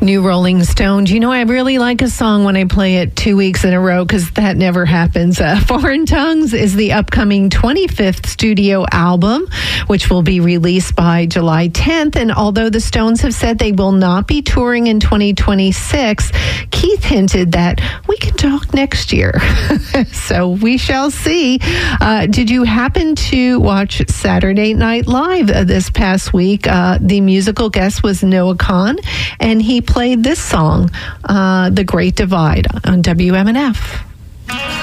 new Rolling Stones. You know, I really like a song when I play it 2 weeks in a row because that never happens. Foreign Tongues is the upcoming 25th studio album, which will be released by July 10th. And although the Stones have said they will not be touring in 2026, Keith hinted that we can talk next year. So we shall see. Did you happen to watch Saturday Night Live this past week? The musical guest was Noah Kahan, and he played this song, The Great Divide, on WMNF.